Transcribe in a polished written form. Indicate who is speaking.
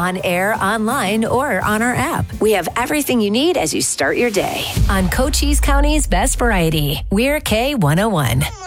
Speaker 1: on air, online, or on our app. We have everything you need as you start your day. On Cochise County's Best Variety, we're K101.